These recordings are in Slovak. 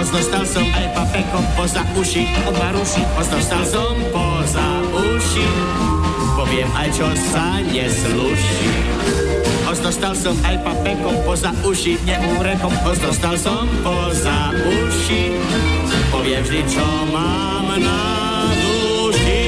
Dostal som aj papekom poza uši od Maruši. Dostal som poza uši, poviem aj čo sa nesluší. Dostal som aj papekom poza uši, neúrekom. Dostal som poza uši, poviem vždy čo mám na duši.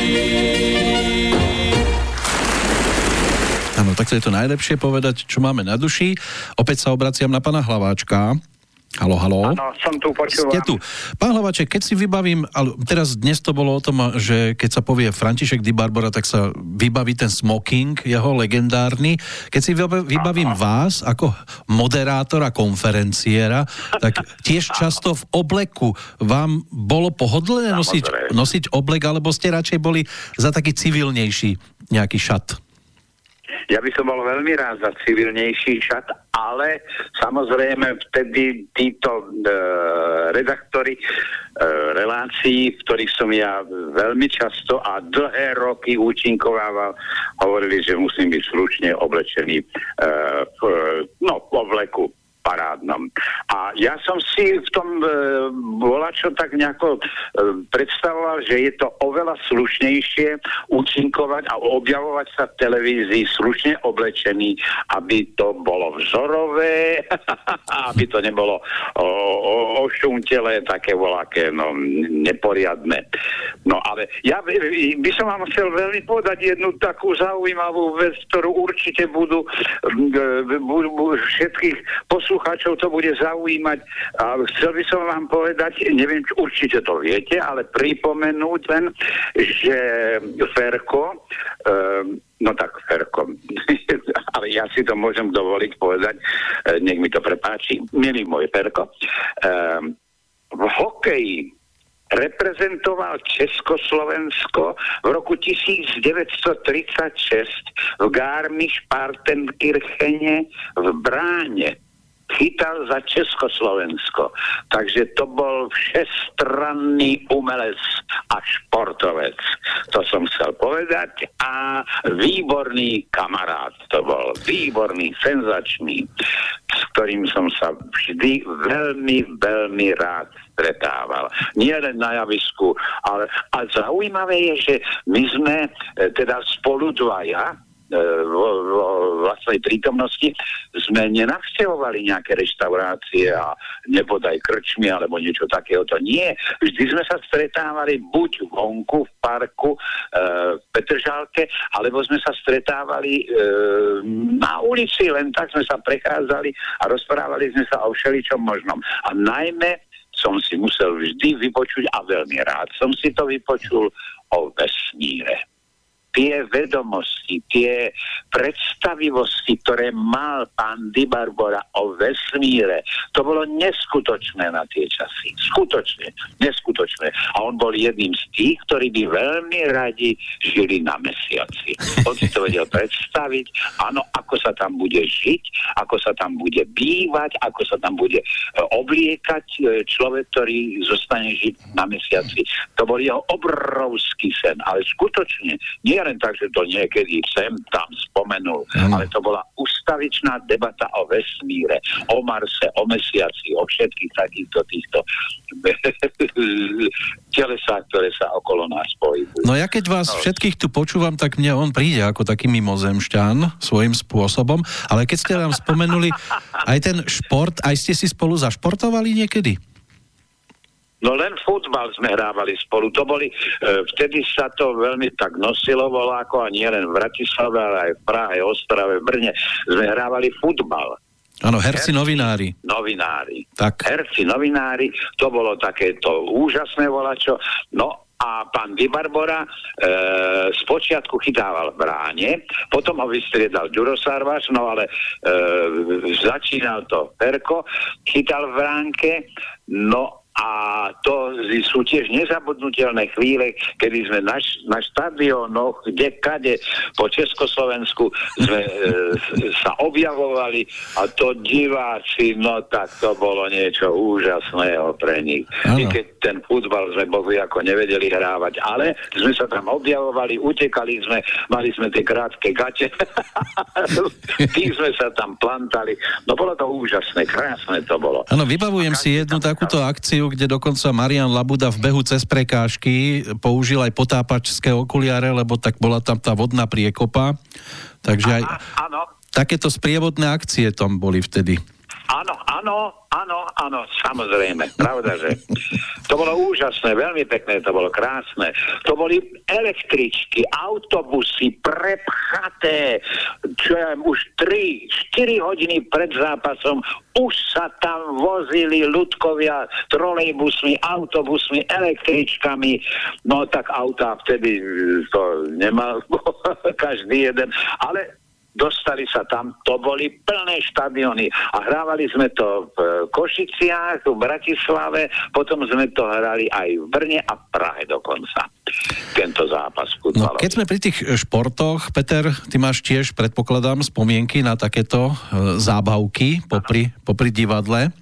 Áno, takto je to najlepšie povedať, čo máme na duši. Opäť sa obraciam na pána Hlaváčka. Haló, haló. Áno, som tu, počúvam. Ste tu. Pán Hlaváček, keď si vybavím, ale teraz dnes to bolo o tom, že keď sa povie František Di Barbora, tak sa vybaví ten smoking, jeho legendárny. Keď si vybavím vás ako moderátora, konferenciéra, tak tiež často v obleku vám bolo pohodlné nosiť oblek, alebo ste radšej boli za taký civilnejší nejaký šat? Ja by som bol veľmi rád za civilnejší šat, ale samozrejme vtedy títo redaktori relácií, v ktorých som ja veľmi často a dlhé roky účinkovával, hovorili, že musím byť slušne oblečený v obleku parádnom. A ja som si v tom volačo tak nejako predstavoval, že je to oveľa slušnejšie účinkovať a objavovať sa v televízii slušne oblečený, aby to bolo vzorové, aby to nebolo ošuntelé, také voľaké, neporiadne. No ale ja by som vám chcel veľmi povedať jednu takú zaujímavú vec, ktorú určite budú všetkých poslucháčov to bude zaujímať. A chcel by som vám povedať, neviem, či určite to viete, ale pripomenúť len, že Ferko, Ferko, ale ja si to môžem dovoliť povedať, nech mi to prepáči, milý môj Ferko, v hokeji reprezentoval Československo v roku 1936 v Garmisch-Partenkirchene v bráne. Chytal za Československo. Takže to bol všestranný umelec a športovec. To som chcel povedať. A výborný kamarát to bol. Výborný, senzačný, s ktorým som sa vždy veľmi, veľmi rád stretával. Nie len na javisku, ale zaujímavé je, že my sme teda spolu dvaja vo vlastnej prítomnosti sme nenavštevovali nejaké reštaurácie a nebodaj krčmy alebo niečo takéhoto. Nie. Vždy sme sa stretávali buď vonku v parku v Petržálke, alebo sme sa stretávali na ulici, len tak sme sa prechádzali a rozprávali sme sa o všeličom možnom. A najmä som si musel vždy vypočuť, a veľmi rád som si to vypočul, o vesmíre. Tie vedomosti, tie predstavivosti, ktoré mal pán Di Barbora o vesmíre, to bolo neskutočné na tie časy. Skutočne, neskutočné. A on bol jedným z tých, ktorí by veľmi radi žili na mesiaci. On si to vedel predstaviť, áno, ako sa tam bude žiť, ako sa tam bude bývať, ako sa tam bude obliekať človek, ktorý zostane žiť na mesiaci. To bol jeho obrovský sen, ale skutočne nie len tak, že to niekedy sem tam spomenul, ale to bola ustavičná debata o vesmíre, o Marse, o mesiaci, o všetkých takýchto týchto telesách, ktoré sa okolo nás pohybujú. No ja keď vás všetkých tu počúvam, tak mne on príde ako taký mimozemšťan svojím spôsobom, ale keď ste nám spomenuli aj ten šport, aj ste si spolu zašportovali niekedy? No len futbal sme hrávali spolu. To boli, vtedy sa to veľmi tak nosilo voľako, a nie len v Bratislave, ale aj v Prahe, Ostrave, v Brne. Sme hrávali futbal. Áno, herci novinári. Tak. Herci novinári, to bolo takéto úžasné volačo. No a pán Di Barbora spočiatku chytával v bráne, potom ho vystriedal Ďuro Sarvaš, no ale začínal to Ferko, chytal v bránke, no A to sú tiež nezabudnutelné chvíle, kedy sme na štadiónoch, kade po Československu sme sa objavovali a to diváci, no tak to bolo niečo úžasného pre nich. I keď ten futbal sme bohu ako nevedeli hrávať, ale sme sa tam objavovali, utekali sme, mali sme tie krátke gate, tým sme sa tam plantali. No bolo to úžasné, krásne to bolo. Áno, vybavujem si jednu takúto akciu, kde dokonca Marian Labuda v behu cez prekážky použil aj potápačské okuliare, lebo tak bola tam tá vodná priekopa. Takže aj takéto sprievodné akcie tam boli vtedy. Áno, samozrejme, pravda, že to bolo úžasné, veľmi pekné, to bolo krásne. To boli električky, autobusy prepchaté, čo ja už 3-4 hodiny pred zápasom už sa tam vozili ľudkovia trolejbusmi, autobusmi, električkami, no tak autá vtedy to nemal každý jeden, ale dostali sa tam, to boli plné štadióny a hrávali sme to v Košiciach, v Bratislave, potom sme to hrali aj v Brne a v Prahe dokonca. Tento zápas futbalový. No, keď sme pri tých športoch, Peter, ty máš tiež, predpokladám, spomienky na takéto zábavky popri divadle?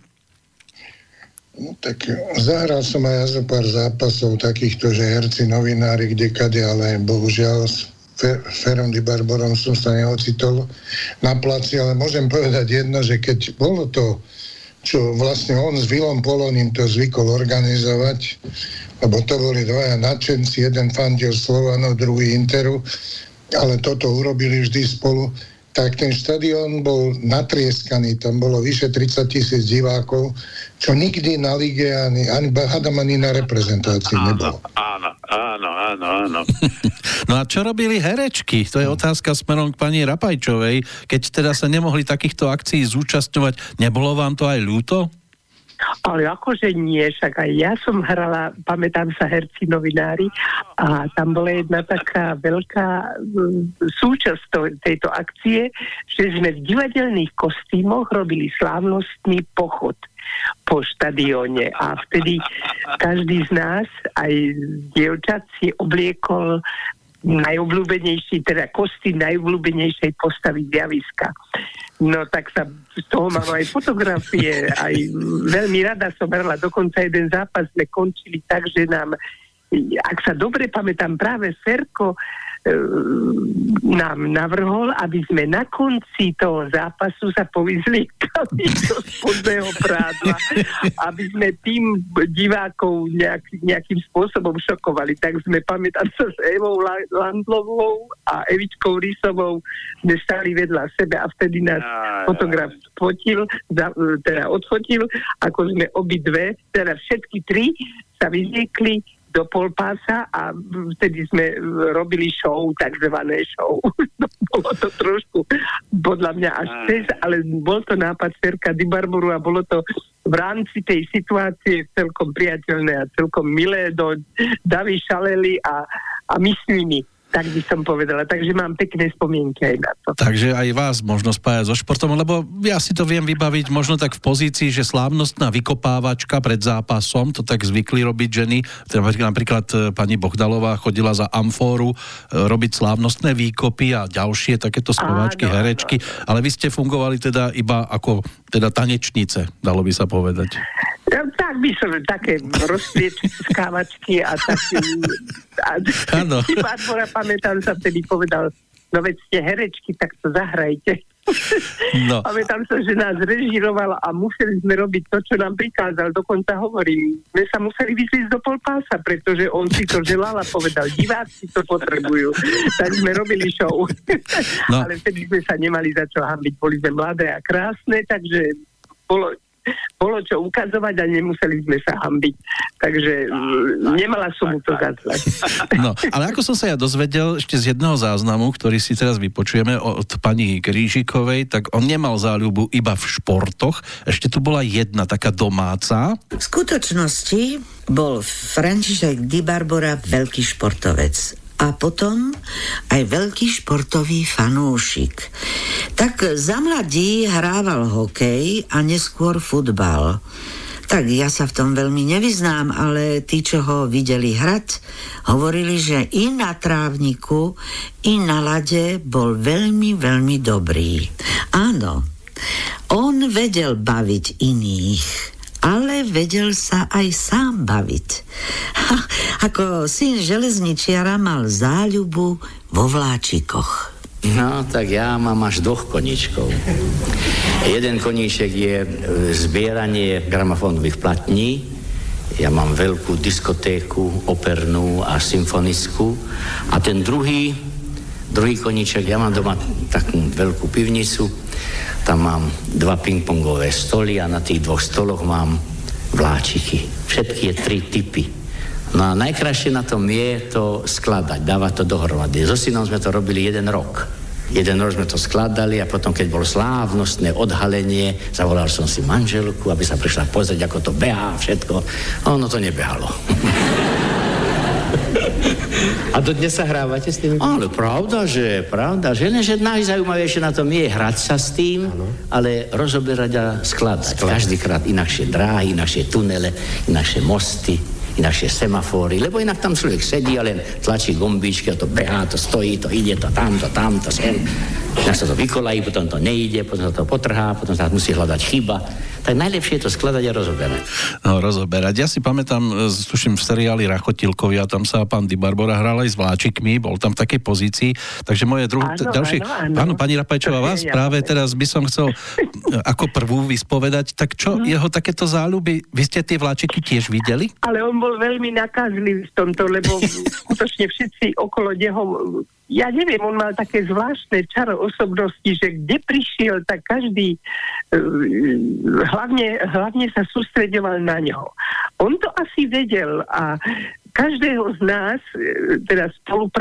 No, tak zahral som aj ja zo pár zápasov takýchto, že herci, novinári, kdekade, ale bohužiaľ Ferom Di Barborom som sa neocitol na placi, ale môžem povedať jedno, že keď bolo to, čo vlastne on s Vilom Polonim to zvykol organizovať, lebo to boli dvaja nadšenci, jeden fandil Slovano, druhý Interu, ale toto urobili vždy spolu, tak ten štadión bol natrieskaný, tam bolo vyše 30,000 divákov, čo nikdy na lige ani na reprezentácii nebolo. Áno. No a čo robili herečky? To je otázka smerom k pani Rapajčovej. Keď teda sa nemohli takýchto akcií zúčastňovať, nebolo vám to aj ľúto? Ale akože nie, však aj ja som hrala, pamätám sa, herci, novinári, a tam bola jedna taká veľká súčasť tejto akcie, že sme v divadelných kostýmoch robili slávnostný pochod po štadióne a vtedy každý z nás, aj dievčat, si obliekol najobľúbenejší, teda kostým najobľúbenejšej postavy z javiska. No tak sa z toho mám aj fotografie, aj veľmi rada som hrala, dokonca jeden zápas sme končili tak, že nám, ak sa dobre pamätám, práve Ferko nám navrhol, aby sme na konci toho zápasu sa povyzliekali do spodného prádla, aby sme tým divákov nejakým spôsobom šokovali. Tak sme, pamätám sa, s Evou Landlovou a Evičkou Rysovou sme stali vedľa sebe a vtedy nás fotograf odfotil, ako sme obidve, teda všetky tri sa vyzliekli do polpása a vtedy sme robili show, takzvané show. Bolo to trošku podľa mňa až cez, ale bol to nápad Ferka Di Barboru a bolo to v rámci tej situácie celkom priateľné a celkom milé do davy šaleli a my s nimi. Tak by som povedala. Takže mám pekné spomienky aj na to. Takže aj vás možno spájať so športom, lebo ja si to viem vybaviť možno tak v pozícii, že slávnostná vykopávačka pred zápasom, to tak zvykli robiť ženy. Napríklad pani Bohdalová chodila za amfóru robiť slávnostné výkopy a ďalšie takéto speváčky, herečky, ale vy ste fungovali teda iba ako teda tanečnice, dalo by sa povedať. Ja, tak by som také rozsviečkávačky a také... Áno. Barbora, pamätám sa, vtedy povedal, no veď ste herečky, tak to zahrajte. No. Pamätám sa, že nás režíroval a museli sme robiť to, čo nám prikázal. Dokonca hovorím, sme sa museli vyzliť do polpása, pretože on si to želal a povedal, diváci to potrebujú. Tak sme robili show. No. Ale vtedy sme sa nemali za čo hanbiť. Boli sme mladé a krásne, takže bolo čo ukazovať a nemuseli sme sa hanbiť. Takže nemala som mu to za zle. No, ale ako som sa ja dozvedel ešte z jedného záznamu, ktorý si teraz vypočujeme od pani Krížikovej, tak on nemal záľubu iba v športoch. Ešte tu bola jedna taká domáca. V skutočnosti bol František Di Barbora veľký športovec. A potom aj veľký športový fanúšik. Tak za mladí hrával hokej a neskôr futbal. Tak ja sa v tom veľmi nevyznám, ale tí, čo ho videli hrať, hovorili, že i na trávniku, i na lade bol veľmi, veľmi dobrý. Áno, on vedel baviť iných, ale vedel sa aj sám baviť. Ako syn železničiara mal záľubu vo vláčikoch. No, tak ja mám až 2 koníčkov. Jeden koníček je zbieranie gramofónových platní. Ja mám veľkú diskotéku, opernú a symfonickú. A ten druhý koníček, ja mám doma takú veľkú pivnicu. Tam mám 2 pingpongové stoly a na tých 2 stoloch mám vláčiky. Všetky 3 typy. No a najkrajšie na tom je to skladať, dávať to dohromady. So synom sme to robili 1 rok. 1 rok sme to skladali a potom, keď bolo slávnostné odhalenie, zavolal som si manželku, aby sa prišla pozrieť, ako to behá všetko. A ono to nebehalo. A dodnes sa hrávate s tými? Ale pravda, že lenže najzaujímavejšie na tom je hrať sa s tým, ale rozoberať a skladať. Každýkrát inakšie dráhy, inakšie tunele, inakšie mosty, inakšie semafóry, lebo inak tam človek sedí a len tlačí gombíčky a to behá, to stojí, to ide, to tamto, sem. Inak sa to vykolají, potom to nejde, potom sa to potrhá, potom sa musí hľadať chyba. Tak najlepšie je to skladať a rozoberať. No, rozoberať. Ja si pamätám, tuším v seriáli Rachotilkovia, tam sa pán Di Barbora hral aj s vláčikmi, bol tam v takej pozícii, takže moje ďalšie... Áno, pani Rapajčová, vás práve teraz by som chcel ako prvú vyspovedať, tak čo jeho takéto záľuby, vy ste tie vláčiky tiež videli? Ale on bol veľmi nakázlivý v tomto, lebo skutočne všetci okolo neho, ja neviem, on mal také zvláštne čaro osobnosti, že kde prišiel, tak každý hlavne sa sústreďoval na ňo. On to asi vedel a každého z nás, teda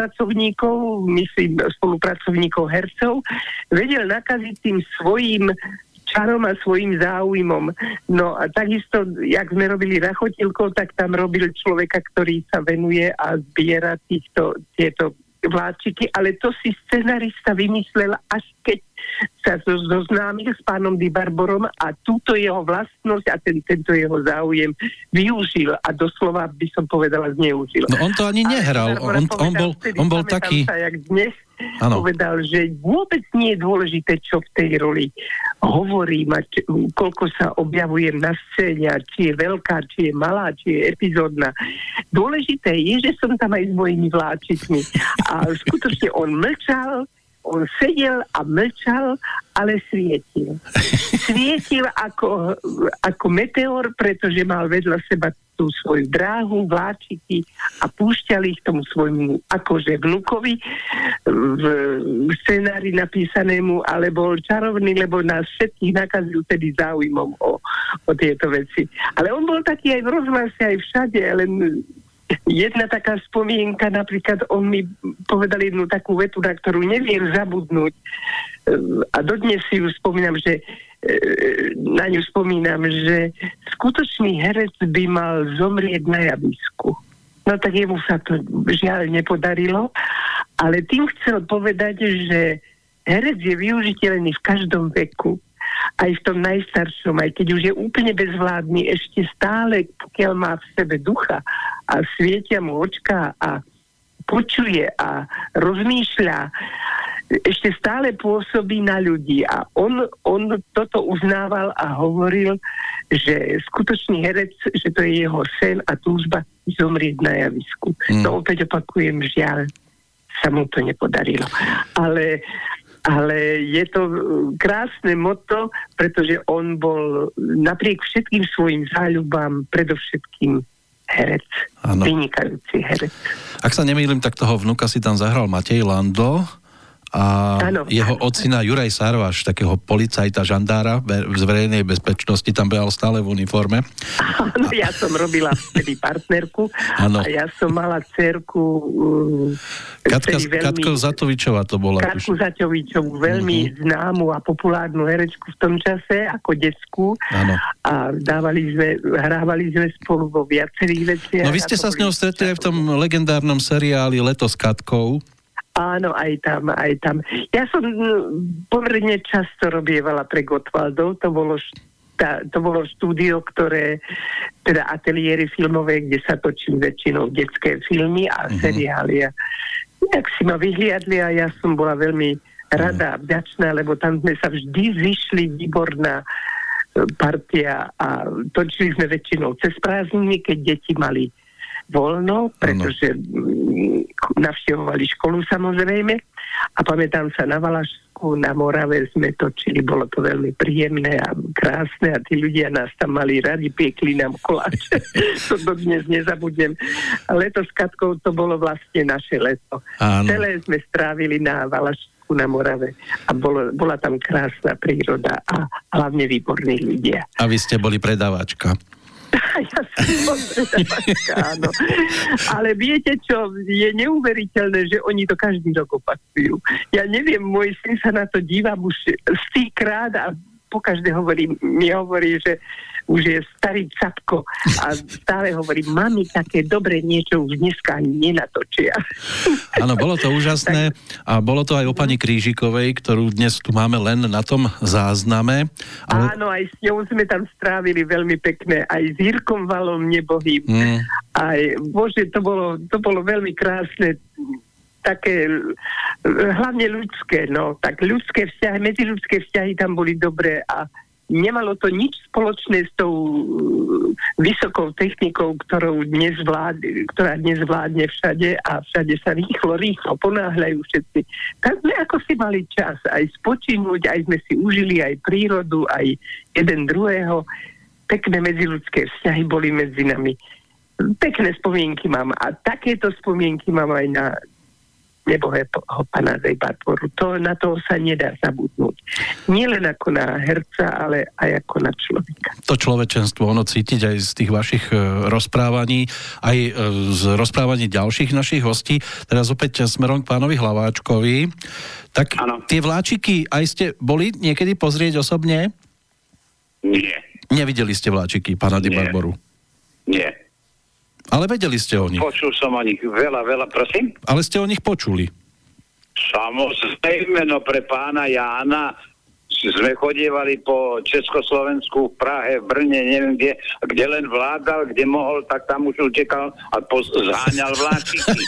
spolupracovníkov hercov, vedel nakaziť tým svojím čarom a svojím záujmom. No a takisto, jak sme robili Rachotilkov, tak tam robil človeka, ktorý sa venuje a zbiera tieto vláčiky, ale to si scenarista vymyslel, až keď sa zoznámil s pánom Di Barborom a túto jeho vlastnosť a tento jeho záujem využil a doslova by som povedala zneužil. No on to ani nehral, on bol taký... Sa, jak dnes povedal, že vôbec nie je dôležité, čo v tej roli hovorím a koľko sa objavujem na scéne, či je veľká, či je malá, či je epizódna. Dôležité je, že som tam aj s mojimi vláčikmi. A skutočne on mlčal, on sedel a mlčal, ale svietil. Svietil ako meteor, pretože mal vedľa seba tú svoju dráhu, vláčiky a púšťali ich tomu svojmu akože vnukovi v scenári napísanému, ale bol čarovný, lebo nás všetkých nakazil tedy záujmom o tieto veci. Ale on bol taký aj v rozhlase, aj všade, len jedna taká spomienka, napríklad on mi povedal jednu takú vetu, na ktorú neviem zabudnúť a dodnes si ju spomínam, že na ňu spomínam, že skutočný herec by mal zomrieť na javisku. No tak jemu sa to žiaľ nepodarilo, ale tým chcel povedať, že herec je využiteľný v každom veku. Aj v tom najstaršom, aj keď už je úplne bezvládny, ešte stále, pokiaľ má v sebe ducha a svietia mu očka a počuje a rozmýšľa, ešte stále pôsobí na ľudí a on toto uznával a hovoril, že skutočný herec, že to je jeho sen a túžba zomrieť na javisku. No opäť opakujem, žiaľ, sa mu to nepodarilo. Ale je to krásne motto, pretože on bol napriek všetkým svojim záľubám predovšetkým herec. Ano. Vynikajúci herec. Ak sa nemýlim, tak toho vnuka si tam zahral Matej Landl a jeho ocina Juraj Sarvaš, takého policajta, žandára z verejnej bezpečnosti, tam behal stále v uniforme. Áno, ja som robila vtedy partnerku a ja som mala dcerku Katku Zatovičová to bola. Katku Zatovičovú, veľmi známu a populárnu herečku v tom čase, ako detskú. Áno. A hrávali sme spolu vo viacerých veciach. No vy ste sa s ňou stretli aj v tom legendárnom seriáli Leto s Katkou. Áno, aj tam. Ja som pomerne často robievala pre Gottwaldov, to bolo to bolo štúdio, ktoré, teda ateliéry filmové, kde sa točili väčšinou detské filmy a seriály. A tak si ma vyhliadli a ja som bola veľmi rada a vďačná, lebo tam sme sa vždy zišli, výborná partia a točili sme väčšinou cez prázdniny, keď deti mali voľno, pretože navštevovali školu samozrejme a pamätám sa na Valašsku, na Morave sme točili, bolo to veľmi príjemné a krásne a tí ľudia nás tam mali radi, piekli nám koláče. To dodnes nezabudnem. A leto s Katkou to bolo vlastne naše leto. Áno. Celé sme strávili na Valašsku, na Morave a bola tam krásna príroda a hlavne výborní ľudia. A vy ste boli predávačka. Ja som predávačka, áno. Ale viete čo, je neuveriteľné, že oni to každý rok opakujú. Ja neviem, môj syn sa na to dívam už stýkrát a pokaždé mi hovorí, že už je starý capko a stále hovorí, mami, také dobre niečo už dneska ani nenatočia. Áno, bolo to úžasné a bolo to aj o pani Krížikovej, ktorú dnes tu máme len na tom zázname. Ale... Áno, aj s ňou sme tam strávili veľmi pekné, aj s Jirkom Valom nebohým. Aj, bože, to bolo veľmi krásne, také hlavne ľudské, no, tak ľudské vzťahy, medziľudské vzťahy tam boli dobré a nemalo to nič spoločné s tou vysokou technikou, ktorá dnes vládne všade a všade sa rýchlo ponáhľajú všetci. Tak sme ako si mali čas aj spočinúť, aj sme si užili aj prírodu, aj jeden druhého. Pekné medziľudské vzťahy boli medzi nami. Pekné spomienky mám a takéto spomienky mám aj na nebohého pana Barboru. Na toho sa nedá zabudnúť. Nie len ako na herca, ale aj ako na človeka. To človečenstvo, ono cítiť aj z tých vašich rozprávaní, aj z rozprávaní ďalších našich hostí. Teraz opäť smerom k pánovi Hlaváčkovi. Tak ano. Tie vláčiky, aj ste boli niekedy pozrieť osobne? Nie. Nevideli ste vláčiky pána Di Barboru? Nie. Ale vedeli ste o nich. Počul som o nich veľa, prosím. Ale ste o nich počuli. Samozrejme, no pre pána Jána sme chodievali po Československu, v Prahe, v Brne, neviem kde len vládal, kde mohol, tak tam už utekal a zháňal vláčiky.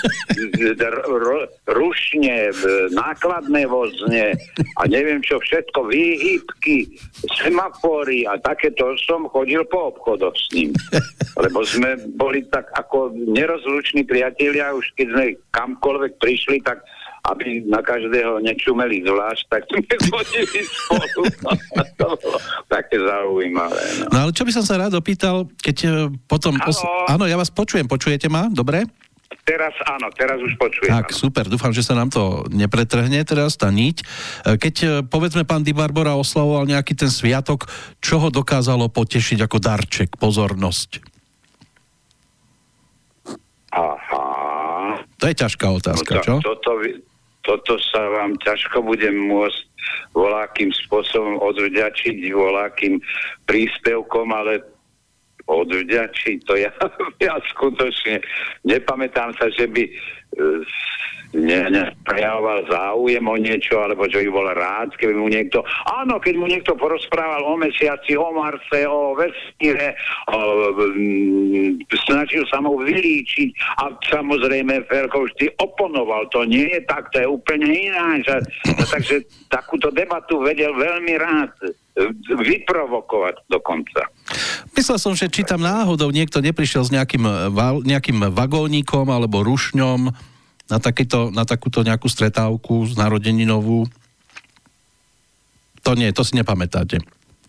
Rušne, nákladné vozne a neviem čo všetko, výhybky, semafory a takéto som chodil po obchodoch s ním. Lebo sme boli tak ako nerozluční priatelia, už keď sme kamkoľvek prišli, tak aby na každého nečumeli zvlášť, tak sme chodili spolu. To bolo také zaujímavé. No ale čo by som sa rád opýtal, keď potom... Áno, ja vás počujem. Počujete ma? Dobre? Teraz áno, teraz už počujem. Tak, super. Dúfam, že sa nám to nepretrhne teraz, tá niť. Keď, povedzme, pán Di Barbora oslavoval nejaký ten sviatok, čo ho dokázalo potešiť ako darček, pozornosť? Aha. To je ťažká otázka, čo? Toto sa vám ťažko budem môcť voľakým spôsobom odvďačiť, voľakým príspevkom, ale odvďačiť, to ja skutočne nepamätám sa, že by prejavoval záujem o niečo, alebo že by bol rád, keby mu niekto, áno, keď mu niekto porozprával o mesiaci, o Marse, o vesmíre, snažil sa mu vylíčiť a samozrejme Ferko vždy oponoval, to nie je tak, to je úplne ináč. Takže takúto debatu vedel veľmi rád vyprovokovať dokonca. Myslel som, že či tam náhodou niekto neprišiel s nejakým vagónikom alebo rušňom na takúto nejakú stretávku z narodeninovú. To nie, to si nepamätáte.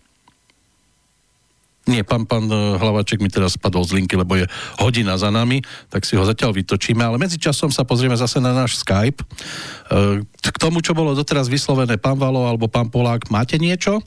Nie, pán Hlaváček mi teraz spadol z linky, lebo je hodina za nami, tak si ho zatiaľ vytočíme, ale medzičasom sa pozrieme zase na náš Skype. K tomu, čo bolo doteraz vyslovené, pán Valo alebo pán Polák, máte niečo?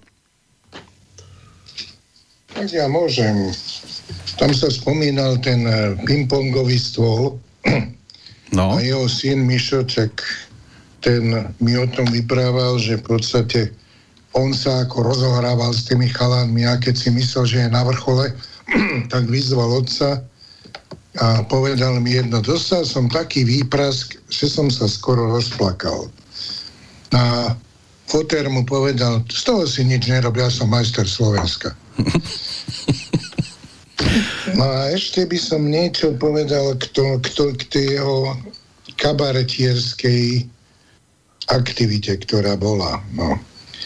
Tak ja môžem. Tam sa spomínal ten pingpongový stôl. No. A jeho syn Mišoček, ten mi o tom vyprával, že v podstate on sa ako rozohrával s tými chalánmi a keď si myslel, že je na vrchole, tak vyzval otca a povedal mi jedno, dostal som taký výprask, že som sa skoro rozplakal. A fotér mu povedal, z toho si nič nerobil, ja som majster Slovenska. No a ešte by som niečo povedal k tej jeho kabaretierskej aktivite, ktorá bola. No.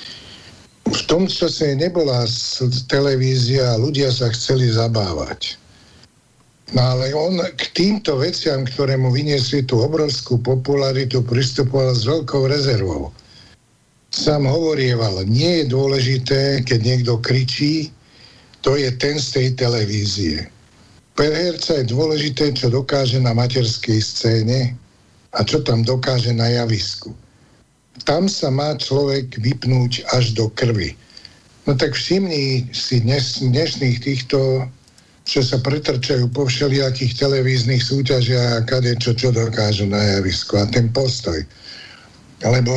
V tom čase nebola televízia a ľudia sa chceli zabávať. No ale on k týmto veciam, ktoré mu vyniesli tú obrovskú popularitu, pristupoval s veľkou rezervou. Sám hovorieval, nie je dôležité, keď niekto kričí, to je ten z tej televízie. Pre herca je dôležité, čo dokáže na materskej scéne a čo tam dokáže na javisku. Tam sa má človek vypnúť až do krvi. No tak všimni si dnešných týchto, čo sa pretrčajú po všelijakých televíznych súťažiach a kadečo, čo dokážu na javisku. A ten postoj. Lebo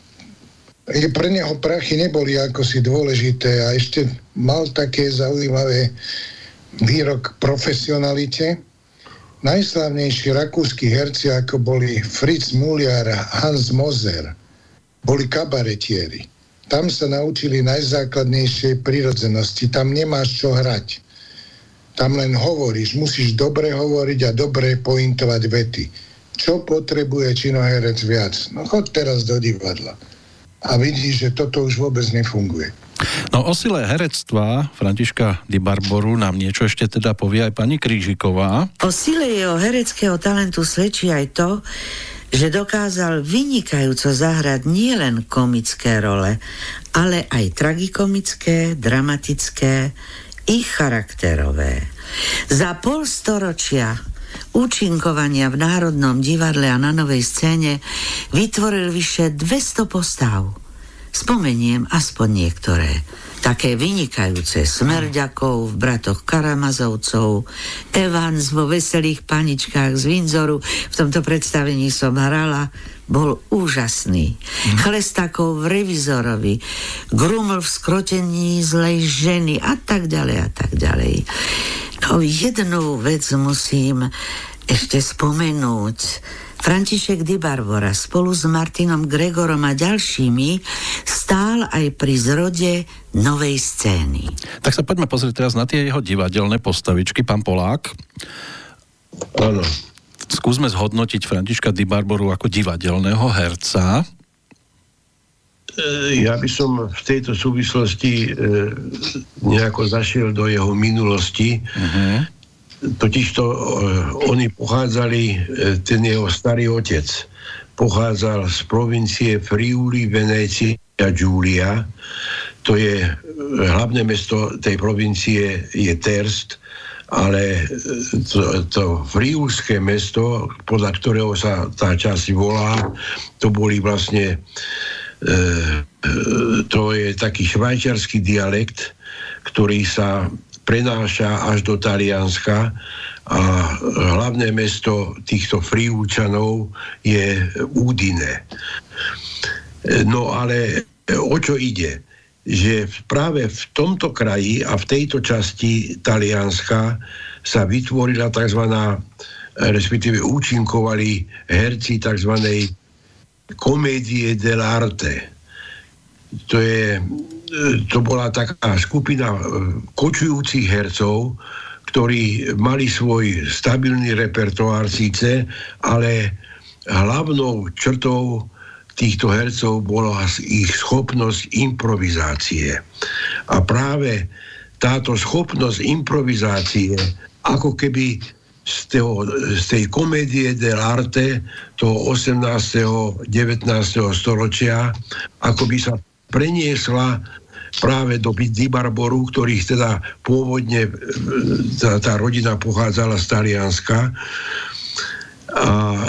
pre neho prachy neboli ako si dôležité a ešte mal také zaujímavé výrok profesionalite. Najslávnejší rakúski herci, ako boli Fritz Muliar a Hans Moser, boli kabaretieri. Tam sa naučili najzákladnejšej prirodzenosti. Tam nemáš čo hrať. Tam len hovoríš, musíš dobre hovoriť a dobre pointovať vety. Čo potrebuje činoherec viac? No chod teraz do divadla. A vidíš, že toto už vôbec nefunguje. No o sile herectva Františka Di Barboru nám niečo ešte teda povie aj pani Krížiková. O sile jeho hereckého talentu svedčí aj to, že dokázal vynikajúco zahrať nielen komické role, ale aj tragikomické, dramatické i charakterové. Za polstoročia účinkovania v Národnom divadle a na Novej scéne vytvoril vyše 200 postav. Spomeniem aspoň niektoré. Také vynikajúce Smrďakov v Bratoch Karamazovcov, Evans vo Veselých paničkách z Windzoru, v tomto predstavení som hrala, bol úžasný. Chlestakov v Revizorovi, Gruml v Skrotení zlej ženy a tak ďalej a tak ďalej. No jednu vec musím ešte spomenúť. František Di Barbora spolu s Martinom Gregorom a ďalšími stál aj pri zrode Novej scény. Tak sa poďme pozrieť teraz na tie jeho divadelné postavičky. Pán Polák. Áno. Skúsme zhodnotiť Františka Di Barboru ako divadelného herca. Ja by som v tejto súvislosti nejako zašiel do jeho minulosti. Totižto oni pochádzali, ten jeho starý otec pochádzal z provincie Friuli, Venécia, Giulia. To je hlavné mesto tej provincie je Terst, ale to friulské mesto, podľa ktorého sa tá časť volá, to boli vlastne to je taký švajčiarsky dialekt, ktorý sa prenáša až do Talianska a hlavné mesto týchto Friúčanov je Udine. No ale o čo ide? Že práve v tomto kraji a v tejto časti Talianska sa vytvorila takzvaná, respektíve účinkovali herci takzvanej komédie dell'arte. To bola taká skupina kočujúcich hercov, ktorí mali svoj stabilný repertoár síce, ale hlavnou črtou týchto hercov bola ich schopnosť improvizácie. A práve táto schopnosť improvizácie, ako keby z tej komédie dell'arte toho 18. 19. storočia, ako by sa preniesla práve do Di Barboru, ktorých teda pôvodne tá rodina pochádzala z Talianska. A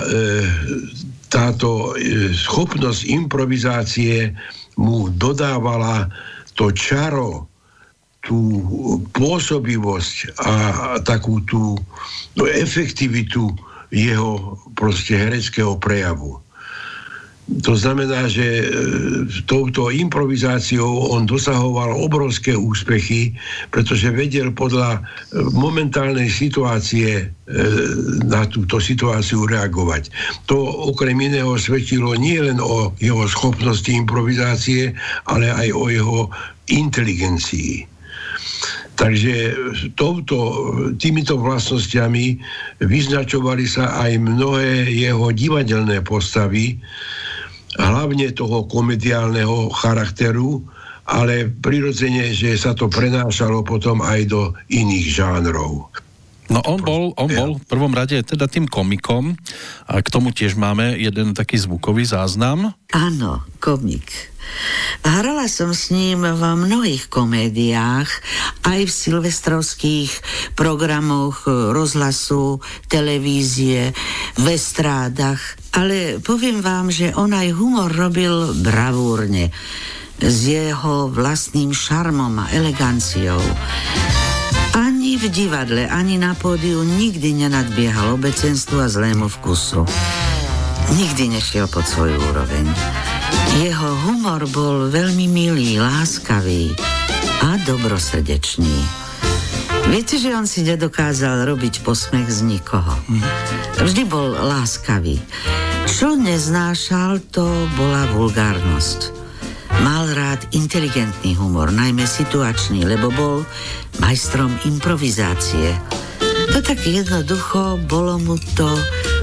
táto schopnosť improvizácie mu dodávala to čaro, tú pôsobivosť a takú tú efektivitu jeho proste hereckého prejavu. To znamená, že touto improvizáciou on dosahoval obrovské úspechy, pretože vedel podľa momentálnej situácie na túto situáciu reagovať. To okrem iného svedčilo nie len o jeho schopnosti improvizácie, ale aj o jeho inteligencii. Takže týmito vlastnosťami vyznačovali sa aj mnohé jeho divadelné postavy, hlavne toho komediálneho charakteru, ale prirodzene, že sa to prenášalo potom aj do iných žánrov. No on bol v prvom rade teda tým komikom a k tomu tiež máme jeden taký zvukový záznam. Áno, komik. Hrala som s ním v mnohých komédiách, aj v silvestrovských programoch rozhlasu, televízie, v estrádach, ale poviem vám, že on aj humor robil bravúrne, s jeho vlastným šarmom a eleganciou. Ani v divadle, ani na pódiu nikdy nenadbiehal obecenstvu a zlému vkusu. Nikdy nešiel pod svoju úroveň. Jeho humor bol veľmi milý, láskavý a dobrosrdečný. Viete, že on si nedokázal robiť posmech z nikoho. Vždy bol láskavý. Čo neznášal, to bola vulgárnosť. Mal rád inteligentný humor, najmä situačný, lebo bol majstrom improvizácie. To tak jednoducho, bolo mu to